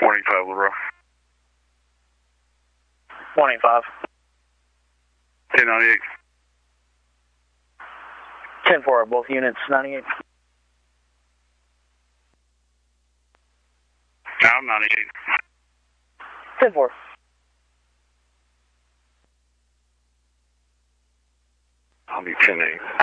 185, Little Rock. 185. 1098. 10-4, both units, 98. I'm 98. 10-4. I'll be 10-8.